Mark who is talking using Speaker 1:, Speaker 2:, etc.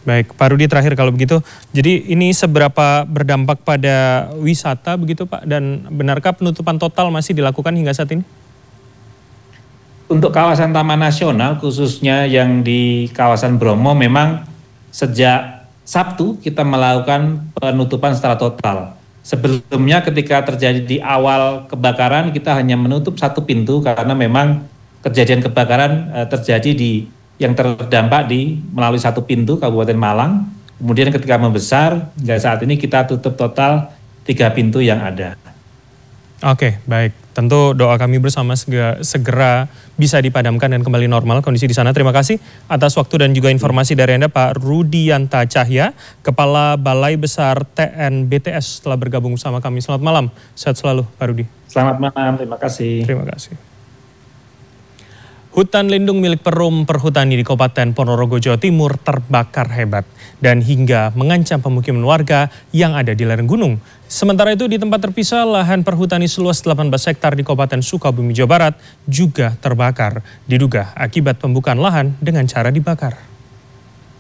Speaker 1: Baik, Pak Rudi terakhir kalau begitu. Jadi ini seberapa berdampak pada wisata begitu Pak? Dan benarkah penutupan total masih dilakukan hingga saat ini?
Speaker 2: Untuk kawasan Taman Nasional khususnya yang di kawasan Bromo memang sejak Sabtu kita melakukan penutupan secara total. Sebelumnya ketika terjadi di awal kebakaran kita hanya menutup satu pintu karena memang kejadian kebakaran terjadi yang terdampak melalui satu pintu Kabupaten Malang. Kemudian ketika membesar hingga saat ini kita tutup total 3 pintu yang ada.
Speaker 1: Oke, baik. Tentu doa kami bersama segera bisa dipadamkan dan kembali normal kondisi di sana. Terima kasih atas waktu dan juga informasi dari Anda Pak Rudianta Cahya, Kepala Balai Besar TNBTS telah bergabung bersama kami. Selamat malam, sehat selalu Pak Rudi.
Speaker 2: Selamat malam, terima kasih.
Speaker 1: Terima kasih. Hutan lindung milik Perum Perhutani di Kabupaten Ponorogo, Jawa Timur terbakar hebat dan hingga mengancam pemukiman warga yang ada di lereng gunung. Sementara itu di tempat terpisah lahan perhutani seluas 18 hektar di Kabupaten Sukabumi, Jawa Barat juga terbakar. Diduga akibat pembukaan lahan dengan cara dibakar.